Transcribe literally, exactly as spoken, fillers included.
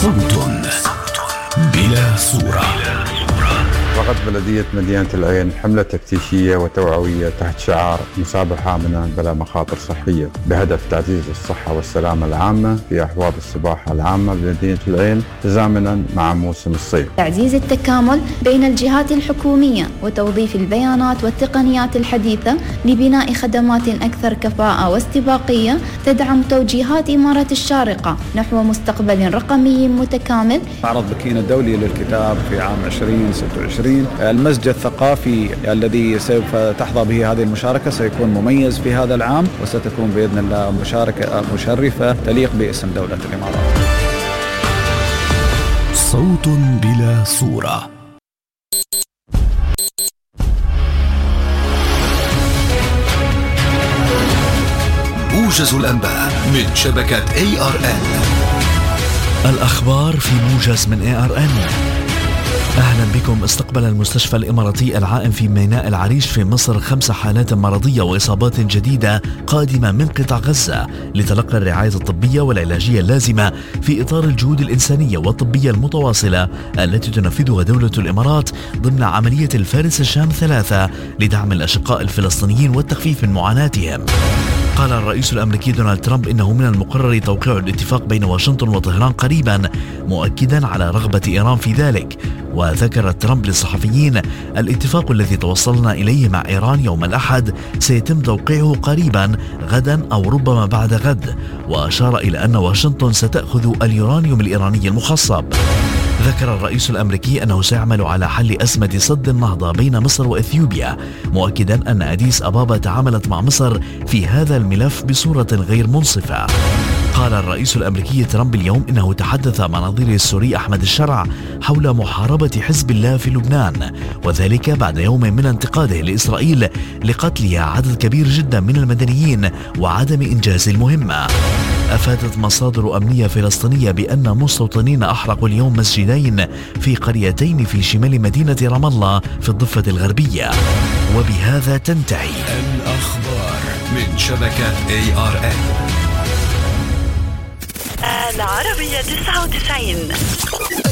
صوت بلا صورة. وقت بلدية مدينة العين حملة تفتيشية وتوعوية تحت شعار مسابحة آمنة بلا مخاطر صحية بهدف تعزيز الصحة والسلامة العامة في أحواض السباحة العامة بمدينة العين تزامنا مع موسم الصيف. تعزيز التكامل بين الجهات الحكومية وتوظيف البيانات والتقنيات الحديثة لبناء خدمات أكثر كفاءة واستباقية تدعم توجيهات إمارة الشارقة نحو مستقبل رقمي متكامل. معرض بكين الدولي للكتاب في عام عشرين ستة وعشرين، المسجد الثقافي الذي سوف تحظى به هذه المشاركة سيكون مميز في هذا العام، وستكون بإذن الله مشاركة مشرفة تليق باسم دولة الإمارات. صوت بلا صورة. موجز الأنباء من شبكة إيه آر إن. الأخبار في موجز من إيه آر إن. أهلا بكم. استقبل المستشفى الإماراتي العائم في ميناء العريش في مصر خمس حالات مرضية وإصابات جديدة قادمة من قطاع غزة لتلقي الرعاية الطبية والعلاجية اللازمة في إطار الجهود الإنسانية والطبية المتواصلة التي تنفذها دولة الإمارات ضمن عملية الفارس الشام ثلاثة لدعم الأشقاء الفلسطينيين والتخفيف من معاناتهم. قال الرئيس الأمريكي دونالد ترامب إنه من المقرر توقيع الاتفاق بين واشنطن وطهران قريبا، مؤكدا على رغبة إيران في ذلك. وذكر ترامب للصحفيين: الاتفاق الذي توصلنا إليه مع إيران يوم الأحد سيتم توقيعه قريبا غدا أو ربما بعد غد. وأشار إلى أن واشنطن ستأخذ اليورانيوم الإيراني المخصب. ذكر الرئيس الأمريكي أنه سيعمل على حل أزمة سد النهضة بين مصر وإثيوبيا، مؤكدا أن أديس أبابا تعاملت مع مصر في هذا الملف بصورة غير منصفة. قال الرئيس الأمريكي ترامب اليوم إنه تحدث مع نظيره السوري أحمد الشرع حول محاربة حزب الله في لبنان، وذلك بعد يوم من انتقاده لإسرائيل لقتلها عدد كبير جدا من المدنيين وعدم إنجاز المهمة. أفادت مصادر أمنية فلسطينية بأن مستوطنين أحرقوا اليوم مسجدين في قريتين في شمال مدينة رام الله في الضفة الغربية. وبهذا تنتهي الأخبار من شبكة إيه آر إن. العربية تسعة وتسعين.